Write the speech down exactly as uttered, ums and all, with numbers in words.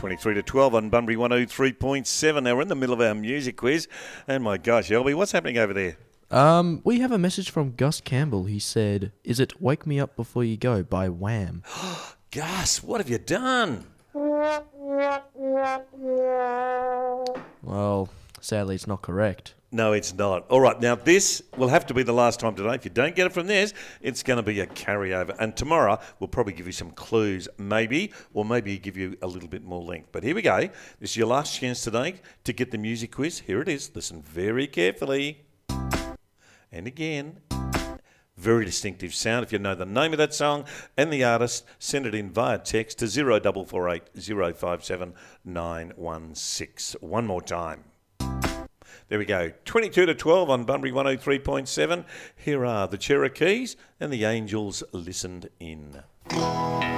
twenty-three to twelve on Bunbury one oh three point seven. Now we're in the middle of our music quiz. And my gosh, Elby, what's happening over there? Um, we have a message from Gus Campbell. He said, is it Wake Me Up Before You Go by Wham? Gus, what have you done? Well, sadly it's not correct. No, it's not. All right, now this will have to be the last time today. If you don't get it from this, it's going to be a carryover. And tomorrow we'll probably give you some clues, maybe, or maybe give you a little bit more length. But here we go. This is your last chance today to get the music quiz. Here it is. Listen very carefully. And again, very distinctive sound. If you know the name of that song and the artist, send it in via text to zero four four eight zero five seven nine one six. One more time. There we go. twenty-two to twelve on Bunbury one oh three point seven. Here are the Cherokees and the Angels Listened In.